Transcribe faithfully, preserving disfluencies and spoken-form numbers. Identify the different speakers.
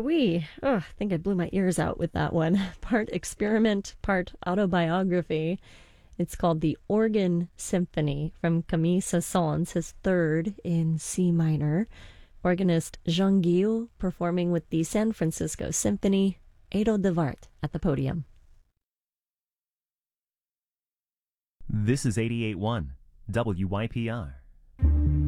Speaker 1: wee. Oh, I think I blew my ears out with that one. Part experiment, part autobiography. It's called The Organ Symphony from Camille Saint-Saëns, his third in C minor. Organist Jean Guillou performing with the San Francisco Symphony. Edo de Wart at the podium.
Speaker 2: This is eighty-eight point one W Y P R.